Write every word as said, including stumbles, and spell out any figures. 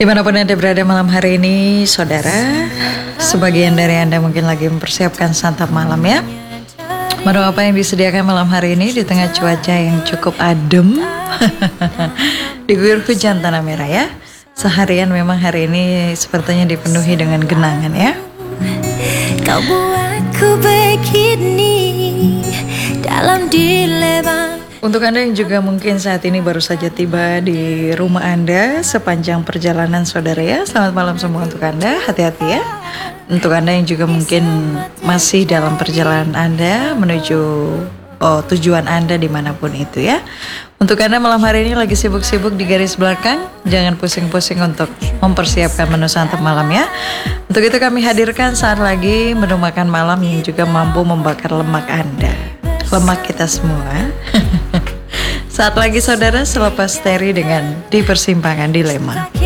Dimanapun Anda berada malam hari ini, saudara, sebagian dari Anda mungkin lagi mempersiapkan santap malam ya. Menu apa yang disediakan malam hari ini di tengah cuaca yang cukup adem, diguyur hujan tanah merah ya. Seharian memang hari ini sepertinya dipenuhi dengan genangan ya. Kau buatku begini dalam dilema. Untuk Anda yang juga mungkin saat ini baru saja tiba di rumah Anda sepanjang perjalanan saudara ya, selamat malam semua untuk Anda, hati-hati ya. Untuk Anda yang juga mungkin masih dalam perjalanan Anda menuju oh, tujuan Anda dimanapun itu ya. Untuk Anda malam hari ini lagi sibuk-sibuk di garis belakang, jangan pusing-pusing untuk mempersiapkan menu santap malam ya. Untuk itu kami hadirkan saat lagi menu makan malam yang juga mampu membakar lemak Anda, lemak kita semua. Saat lagi saudara selepas Teri dengan Di Persimpangan Dilema.